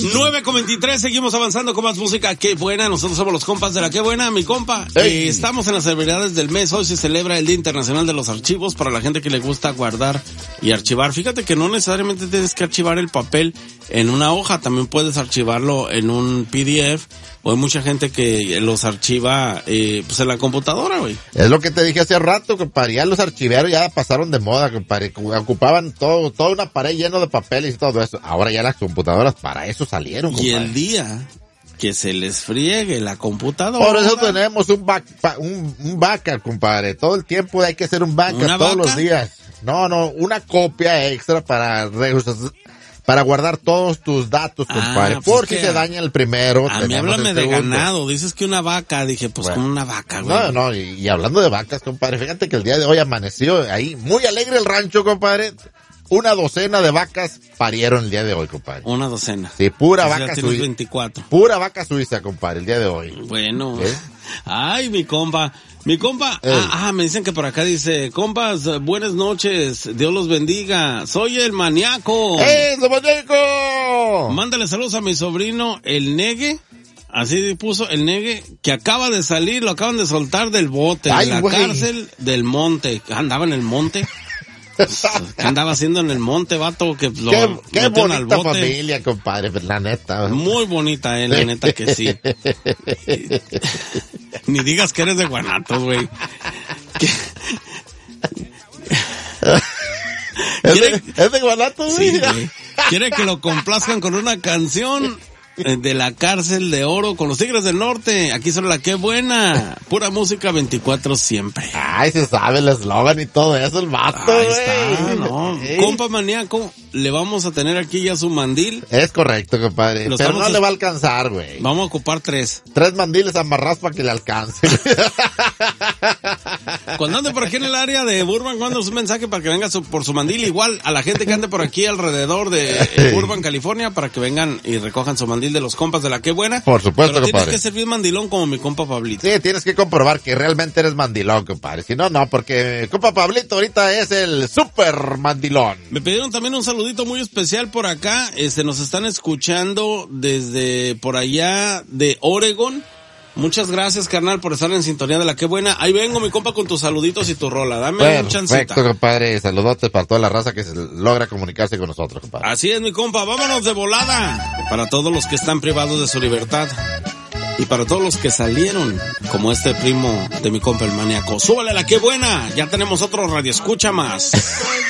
9:23, seguimos avanzando con más música. Qué buena, nosotros somos los compas de la Qué Buena, mi compa. Estamos en las celebridades del mes. Hoy se celebra el Día Internacional de los Archivos para la gente que le gusta guardar y archivar. Fíjate que no necesariamente tienes que archivar el papel en una hoja, también puedes archivarlo en un PDF. O hay mucha gente que los archiva pues en la computadora, güey. Es lo que te dije hace rato, compadre. Ya los archiveros ya pasaron de moda, compadre. Ocupaban toda una pared llena de papeles y todo eso. Ahora ya las computadoras para eso salieron, compadre. Y el día que se les friegue la computadora. Por eso tenemos un backup, compadre. Todo el tiempo hay que hacer un backup todos los días. No, una copia extra para guardar todos tus datos, compadre. Pues por si se daña el primero. A mí háblame de ganado. Dices que una vaca. Dije, pues bueno, como una vaca, güey. No, y hablando de vacas, compadre, fíjate que el día de hoy amaneció ahí muy alegre el rancho, compadre. Una docena de vacas parieron el día de hoy, compadre. Una docena. Sí, pura vaca suiza. 24. Pura vaca suiza, compadre, el día de hoy. Bueno. Ay, mi compa. Me dicen que por acá dice, compas, buenas noches, Dios los bendiga, soy el maníaco. ¡El maníaco! Mándale saludos a mi sobrino, el Negue, así puso el Negue, que acaba de salir, lo acaban de soltar del bote, de la cárcel del monte. ¿Andaba en el monte? ¿Qué andaba haciendo en el monte, vato? Que lo qué bonita al bote. Familia, compadre, la neta. Muy bonita, la neta que sí. Ni digas que eres de Guanatos, güey. ¿Es de Guanatos, güey? Sí, güey. Quiere que lo complazcan con una canción de la cárcel de oro con los Tigres del Norte. Aquí solo la Qué Buena. Pura música 24 siempre. Ay, se sabe el eslogan y todo eso, el vato, ahí está, ¿no? Compa maníaco, le vamos a tener aquí ya su mandil. Es correcto, compadre. Pero no le va a alcanzar, güey. Vamos a ocupar 3. 3 mandiles amarrados para que le alcance. Cuando ande por aquí en el área de Burbank, mándanos un mensaje para que venga por su mandil. Igual a la gente que ande por aquí alrededor de Burbank, California, para que vengan y recojan su mandil de los compas de la Qué Buena. Por supuesto, pero compadre. Tienes que servir mandilón como mi compa Pablito. Sí, tienes que comprobar que realmente eres mandilón, compadre. Si no, porque compa Pablito ahorita es el super mandilón. Me pidieron también un saludito muy especial por acá. Nos están escuchando desde por allá de Oregon. Muchas gracias, carnal, por estar en sintonía de la Qué Buena. Ahí vengo, mi compa, con tus saluditos y tu rola. Dame un chancita. Perfecto, compadre. Saludotes para toda la raza que logra comunicarse con nosotros, compadre. Así es, mi compa. Vámonos de volada. Para todos los que están privados de su libertad. Y para todos los que salieron, como este primo de mi compa el maníaco. Súbale a la Qué Buena. Ya tenemos otro radioescucha más.